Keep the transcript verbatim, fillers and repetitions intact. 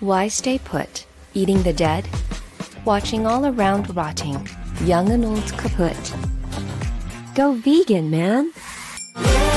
Why stay put, eating the dead? Watching all around rotting, young and old kaput. Go vegan, man!